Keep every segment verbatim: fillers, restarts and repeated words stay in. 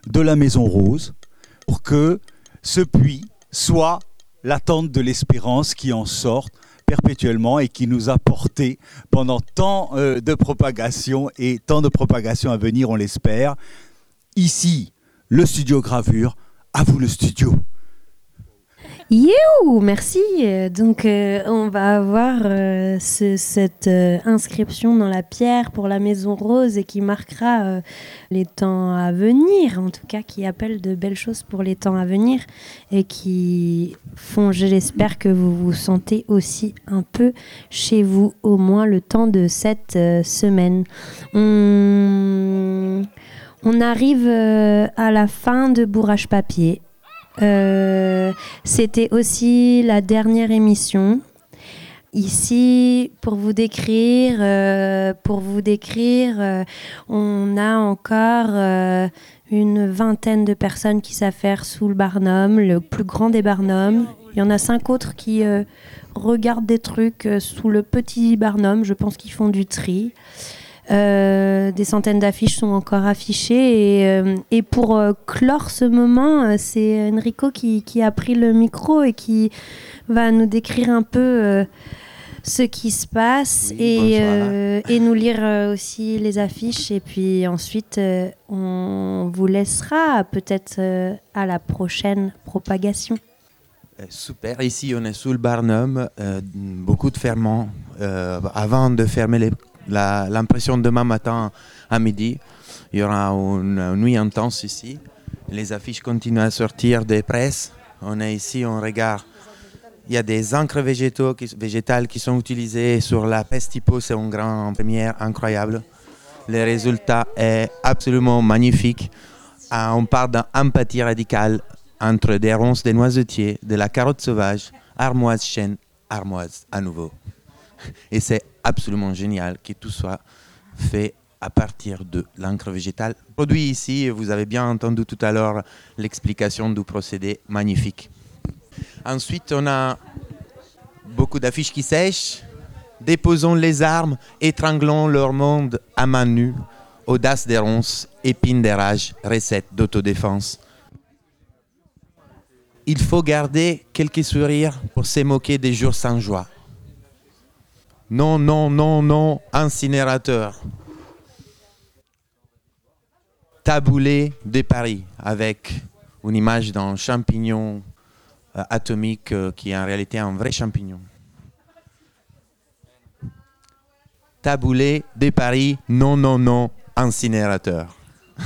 de la Maison Rose pour que ce puits soit la tente de l'espérance qui en sorte perpétuellement et qui nous a porté pendant tant euh, de propagation et tant de propagation à venir, on l'espère. Ici, le studio Gravure, à vous le studio. You, merci. Donc, euh, on va avoir euh, ce, cette euh, inscription dans la pierre pour la Maison Rose et qui marquera euh, les temps à venir, en tout cas qui appelle de belles choses pour les temps à venir et qui font, je l'espère, que vous vous sentez aussi un peu chez vous, au moins le temps de cette euh, semaine. On, on arrive euh, à la fin de Bourrage Papier. Euh, c'était aussi la dernière émission. Ici, pour vous décrire, euh, pour vous décrire, euh, on a encore euh, une vingtaine de personnes qui s'affairent sous le Barnum, le plus grand des Barnums. Il y en a cinq autres qui euh, regardent des trucs euh, sous le petit Barnum. Je pense qu'ils font du tri. Euh, des centaines d'affiches sont encore affichées et, euh, et pour euh, clore ce moment, euh, c'est Enrico qui, qui a pris le micro et qui va nous décrire un peu euh, ce qui se passe oui, et, euh, et nous lire euh, aussi les affiches et puis ensuite euh, on vous laissera peut-être euh, à la prochaine propagation. Super, ici on est sous le Barnum, euh, beaucoup de ferments euh, avant de fermer les La, l'impression demain matin à midi, il y aura une, une nuit intense ici. Les affiches continuent à sortir des presses. On est ici, on regarde. Il y a des encres végétaux qui, végétales qui sont utilisées sur la peste hypo. C'est une grande première incroyable. Le résultat est absolument magnifique. Ah, on parle d'empathie radicale entre des ronces, des noisetiers, de la carotte sauvage, armoise, chêne, armoise à nouveau. Et c'est absolument génial que tout soit fait à partir de l'encre végétale. Produit ici, vous avez bien entendu tout à l'heure l'explication du procédé magnifique. Ensuite, on a beaucoup d'affiches qui sèchent. Déposons les armes, étranglons leur monde à main nue. Audace des ronces, épine des rages, recette d'autodéfense. Il faut garder quelques sourires pour se moquer des jours sans joie. Non, non, non, non, incinérateur. Taboulé de Paris, avec une image d'un champignon euh, atomique euh, qui est en réalité un vrai champignon. Taboulé de Paris, non, non, non, incinérateur.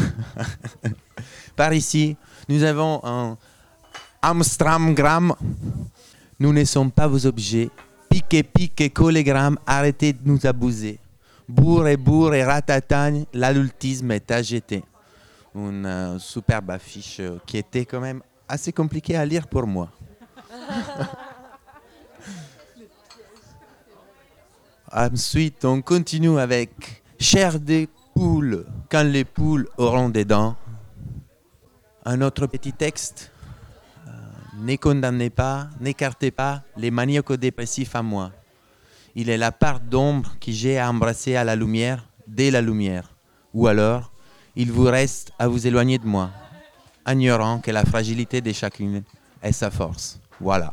Par ici, nous avons un Amstramgram. Nous ne sommes pas vos objets. Pique, pique, collégramme, arrêtez de nous abuser. Bourre et bourre et ratatagne, l'adultisme est agité. Une euh, superbe affiche euh, qui était quand même assez compliquée à lire pour moi. Ensuite, on continue avec chair des poules, quand les poules auront des dents. Un autre petit texte. Ne condamnez pas, n'écartez pas les maniaco-dépressifs à moi. Il est la part d'ombre que j'ai à embrasser à la lumière, dès la lumière. Ou alors, il vous reste à vous éloigner de moi, ignorant que la fragilité de chacune est sa force. Voilà.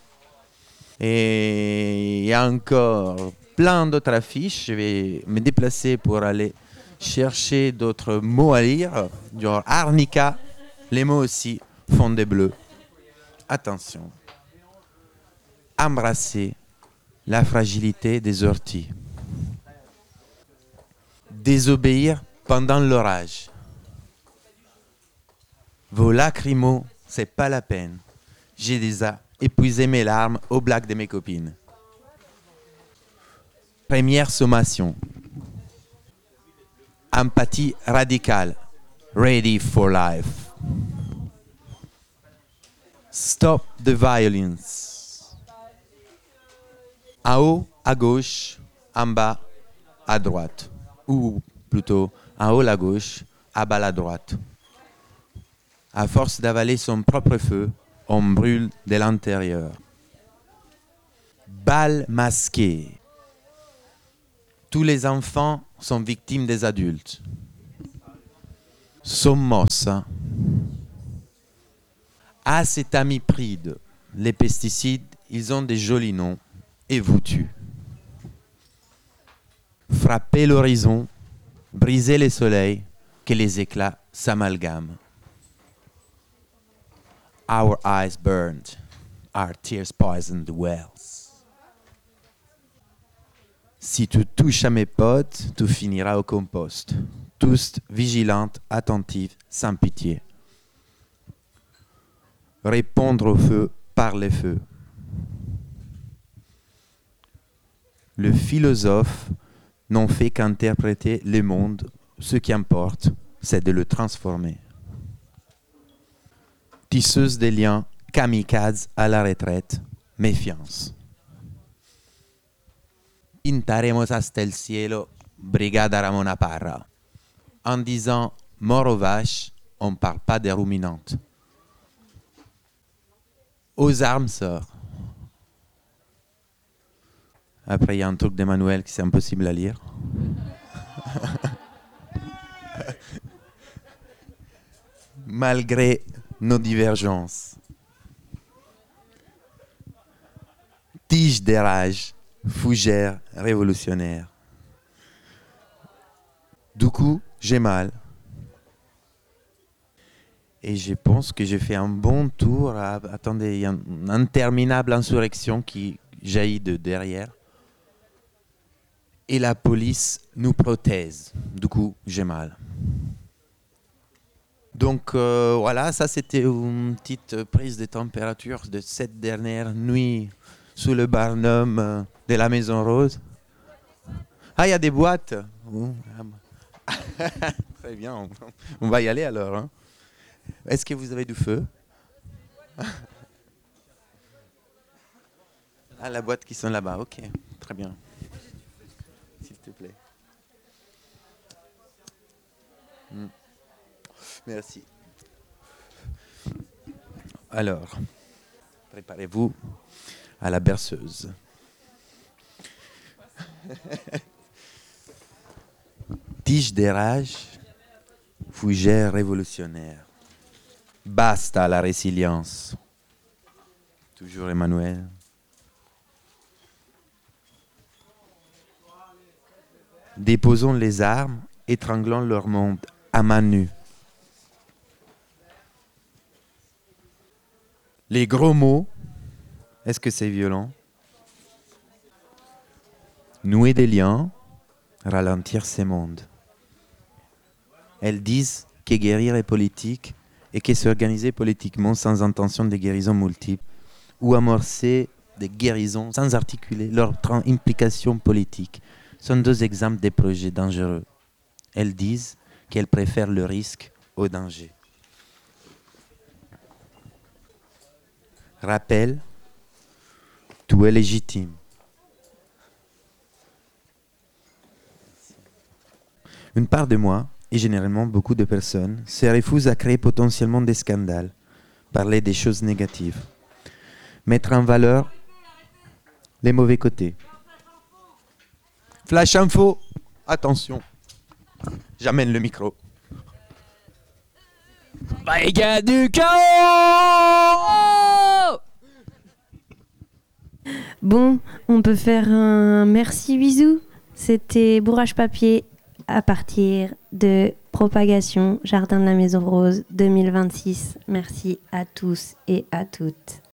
Et il y a encore plein d'autres affiches. Je vais me déplacer pour aller chercher d'autres mots à lire. Genre arnica, les mots aussi font des bleus. Attention, embrasser la fragilité des orties. Désobéir pendant l'orage. Vos lacrymos, c'est pas la peine. J'ai déjà épuisé mes larmes aux blagues de mes copines. Première sommation. Empathie radicale. Ready for life. Stop the violence. En haut, à gauche, en bas, à droite. Ou plutôt, en haut à gauche, à bas à droite. À force d'avaler son propre feu, on brûle de l'intérieur. Bal masqué. Tous les enfants sont victimes des adultes. Sommossa. Acétamipride. Les pesticides, ils ont des jolis noms et vous tuent. Frapper l'horizon, briser les soleils, que les éclats s'amalgament. Our eyes burned, our tears poisoned the wells. Si tu touches à mes potes, tu finiras au compost. Tous vigilantes, attentives, sans pitié. Répondre au feu par les feux. Le philosophe n'en fait qu'interpréter le monde. Ce qui importe, c'est de le transformer. Tisseuse des liens, kamikaze à la retraite, méfiance. Pintaremos hasta el cielo, brigada Ramona Parra. En disant mort aux vaches, on ne parle pas des ruminantes. Aux armes, sœurs. Après, il y a un truc d'Emmanuel qui c'est impossible à lire. Malgré nos divergences. Tige des rages, fougère révolutionnaire. Du coup, j'ai mal. Et je pense que j'ai fait un bon tour. À, attendez, il y a une interminable insurrection qui jaillit de derrière. Et la police nous protège. Du coup, j'ai mal. Donc euh, voilà, ça c'était une petite prise de température de cette dernière nuit sous le barnum euh, de la Maison Rose. Ah, il y a des boîtes. Très bien, on, on va y aller alors. Hein. Est-ce que vous avez du feu? Ah, la boîte qui sont là-bas, ok, très bien. S'il te plaît. Mm. Merci. Alors, préparez-vous à la berceuse. Tige des rages, fougère révolutionnaire. Basta la résilience. Toujours Emmanuel. Déposons les armes, étranglons leur monde à main nue. Les gros mots, est-ce que c'est violent? Nouer des liens, ralentir ces mondes. Elles disent que guérir est politique et que s'organiser politiquement sans intention de guérison multiple ou amorcer des guérisons sans articuler leur implication politique sont deux exemples des projets dangereux. Elles disent qu'elles préfèrent le risque au danger. Rappel, tout est légitime. Une part de moi, et généralement beaucoup de personnes, se refusent à créer potentiellement des scandales, parler des choses négatives, mettre en valeur les mauvais côtés. Flash info, attention, j'amène le micro. Brigade du chaos! Bon, on peut faire un merci bisous. C'était Bourrage Papier à partir de Propagation Jardin de la Maison Rose deux mille vingt-six. Merci à tous et à toutes.